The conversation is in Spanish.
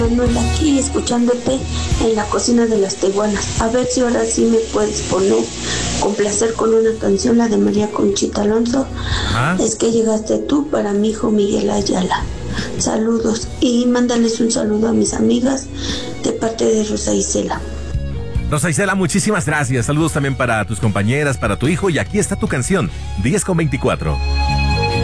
Manuel, aquí escuchándote en la cocina de las Tehuanas. A ver si ahora sí me puedes complacer con una canción, la de María Conchita Alonso. Ajá. Es que llegaste tú para mi hijo Miguel Ayala. Saludos y mándales un saludo a mis amigas de parte de Rosa Isela. Rosa Isela, muchísimas gracias. Saludos también para tus compañeras, para tu hijo. Y aquí está tu canción, 10:24.